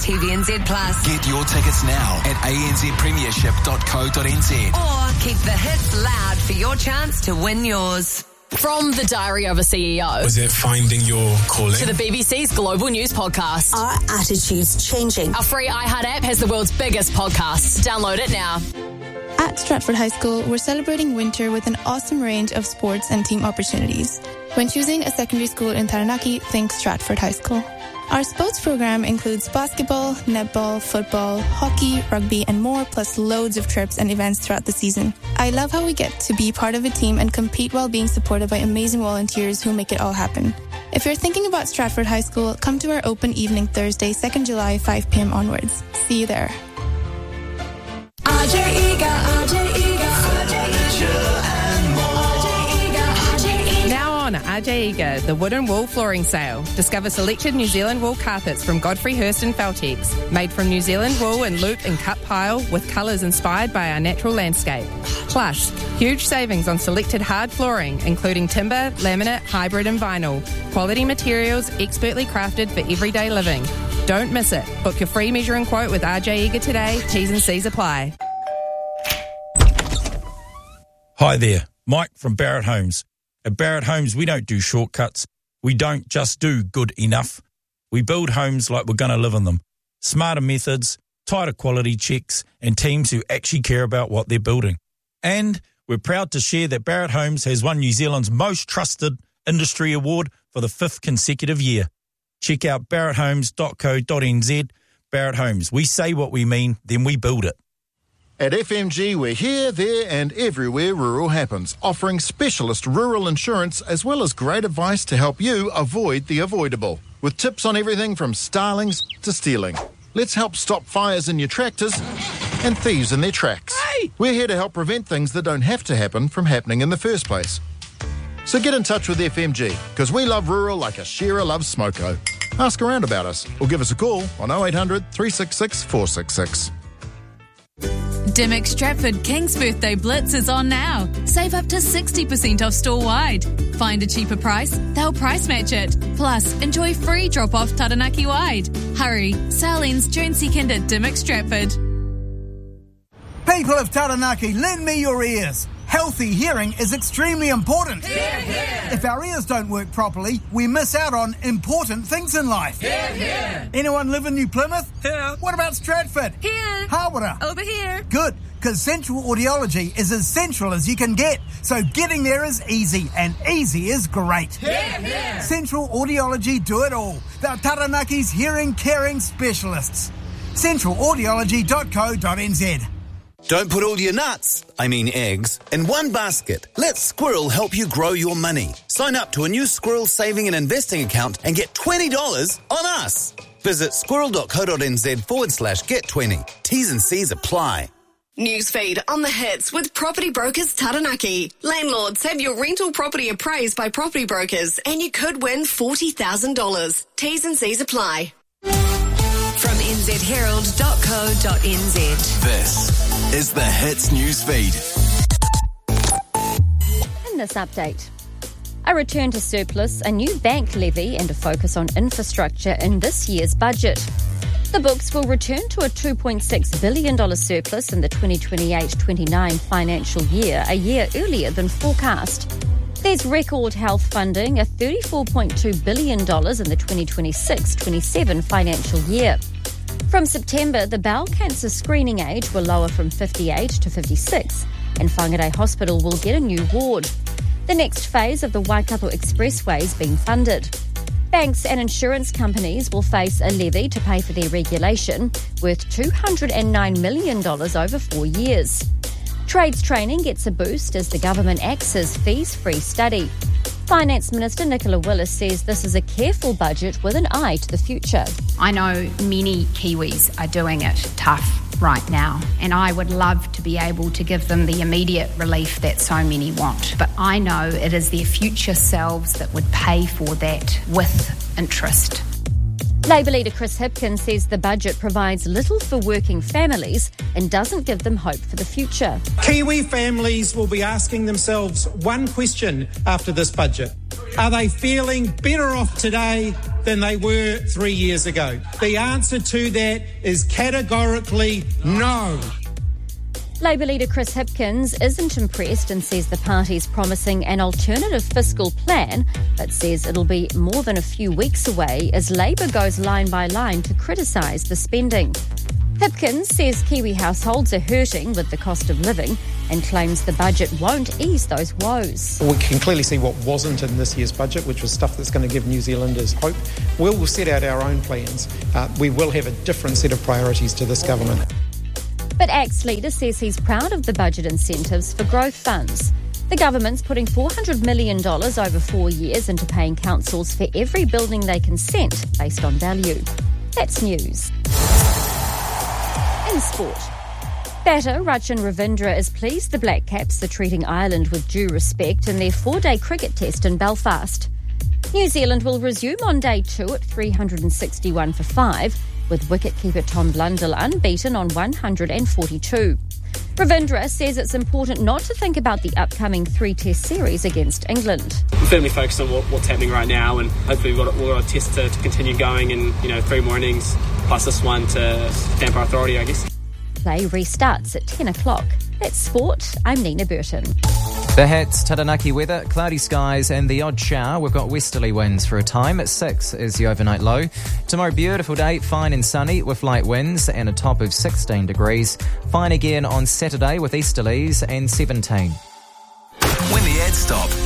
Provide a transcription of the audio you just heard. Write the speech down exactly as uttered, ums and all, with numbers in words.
T V N Z Plus. Get your tickets now at a n z premiership dot co dot n z. Or keep the hits loud for your chance to win yours. From the Diary of a C E O. Was it finding your calling? To the B B C's Global News Podcast. Are attitudes changing? Our free iHeart app has the world's biggest podcasts. Download it now. At Stratford High School, we're celebrating winter with an awesome range of sports and team opportunities. When choosing a secondary school in Taranaki, think Stratford High School. Our sports program includes basketball, netball, football, hockey, rugby, and more, plus loads of trips and events throughout the season. I love how we get to be part of a team and compete while being supported by amazing volunteers who make it all happen. If you're thinking about Stratford High School, come to our open evening Thursday, second of July, five p.m. onwards. See you there. R J Eager, R J Eager, R J Eager and more. Now on R J Eager, the Wood and Wool Flooring Sale. Discover selected New Zealand wool carpets from Godfrey Hirst and Feltex, made from New Zealand wool in loop and cut pile with colours inspired by our natural landscape. Plus, huge savings on selected hard flooring, including timber, laminate, hybrid and vinyl. Quality materials expertly crafted for everyday living. Don't miss it. Book your free measuring quote with R J Eager today. T's and C's apply. Hi there, Mike from Barrett Homes. At Barrett Homes, we don't do shortcuts. We don't just do good enough. We build homes like we're going to live in them. Smarter methods, tighter quality checks, and teams who actually care about what they're building. And we're proud to share that Barrett Homes has won New Zealand's most trusted industry award for the fifth consecutive year. Check out barrett homes dot co dot n z. Barrett Homes, we say what we mean, then we build it. At F M G, we're here, there and everywhere rural happens, offering specialist rural insurance as well as great advice to help you avoid the avoidable. With tips on everything from starlings to stealing. Let's help stop fires in your tractors and thieves in their tracks. Hey! We're here to help prevent things that don't have to happen from happening in the first place. So get in touch with F M G, because we love rural like a shearer loves smoko. Ask around about us or give us a call on oh eight hundred, three six six, four six six. Dimmock Stratford King's Birthday Blitz is on now. Save up to sixty percent off store-wide. Find a cheaper price, they'll price match it. Plus, enjoy free drop-off Taranaki-wide. Hurry, sale ends June second at Dimmock Stratford. People of Taranaki, lend me your ears. Healthy hearing is extremely important. Hear, hear. If our ears don't work properly, we miss out on important things in life. Hear, hear. Anyone live in New Plymouth? Here. What about Stratford? Here. Hawera? Over here. Good, because Central Audiology is as central as you can get. So getting there is easy, and easy is great. Hear, hear. Central Audiology do it all. They're Taranaki's hearing caring specialists. central audiology dot co dot n z. Don't put all your nuts, I mean eggs, in one basket. Let Squirrel help you grow your money. Sign up to a new Squirrel saving and investing account and get twenty dollars on us. Visit squirrel dot co dot n z forward slash get twenty. T's and C's apply. Newsfeed on the hits with Property Brokers Taranaki. Landlords, have your rental property appraised by Property Brokers and you could win forty thousand dollars. T's and C's apply. From n z herald dot co dot n z. This is the Hits News Feed. In this update, a return to surplus, a new bank levy and a focus on infrastructure in this year's budget. The books will return to a two point six billion dollars surplus in the twenty twenty-eight twenty-nine financial year, a year earlier than forecast. There's record health funding, a thirty-four point two billion dollars in the twenty twenty-six twenty-seven financial year. From September, the bowel cancer screening age will lower from fifty-eight to fifty-six, and Whangarei Hospital will get a new ward. The next phase of the Waikato Expressway is being funded. Banks and insurance companies will face a levy to pay for their regulation, worth two hundred nine million dollars over four years. Trades training gets a boost as the government axes fees-free study. Finance Minister Nicola Willis says this is a careful budget with an eye to the future. I know many Kiwis are doing it tough right now, and I would love to be able to give them the immediate relief that so many want. But I know it is their future selves that would pay for that with interest. Labour leader Chris Hipkins says the budget provides little for working families and doesn't give them hope for the future. Kiwi families will be asking themselves one question after this budget. Are they feeling better off today than they were three years ago? The answer to that is categorically no. Labour leader Chris Hipkins isn't impressed and says the party's promising an alternative fiscal plan, but says it'll be more than a few weeks away as Labour goes line by line to criticise the spending. Hipkins says Kiwi households are hurting with the cost of living and claims the budget won't ease those woes. We can clearly see what wasn't in this year's budget, which was stuff that's going to give New Zealanders hope. We will set out our own plans. Uh, we will have a different set of priorities to this government. But A C T's leader says he's proud of the budget incentives for growth funds. The government's putting four hundred million dollars over four years into paying councils for every building they consent based on value. That's news. In sport. Batter Rachin Ravindra is pleased the Black Caps are treating Ireland with due respect in their four-day cricket test in Belfast. New Zealand will resume on day two at three hundred sixty-one for five, with wicketkeeper Tom Blundell unbeaten on one hundred forty-two. Ravindra says it's important not to think about the upcoming three-test series against England. I'm firmly focused on what, what's happening right now, and hopefully we've got, we've got a test to, to continue going, and you know, three more innings plus this one to stamp our authority, I guess. Play restarts at ten o'clock. That's sport. I'm Nina Burton. The Hits, Taranaki weather, cloudy skies and the odd shower. We've got westerly winds for a time. At six is the overnight low. Tomorrow, beautiful day, fine and sunny with light winds and a top of sixteen degrees. Fine again on Saturday with easterlies and seventeen. When the ads stop,